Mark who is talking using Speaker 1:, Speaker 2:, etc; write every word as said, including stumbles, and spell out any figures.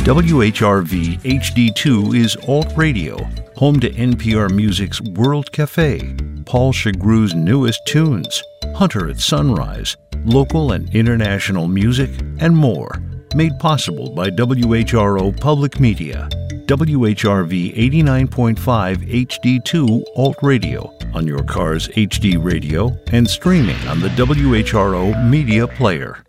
Speaker 1: W H R V H D two is Alt Radio, home to N P R Music's World Cafe, Paul Chagrew's newest tunes, Hunter at Sunrise, local and international music, and more. Made possible by W H R O Public Media. W H R V eighty-nine point five H D two Alt Radio on your car's H D radio and streaming on the W H R O Media Player.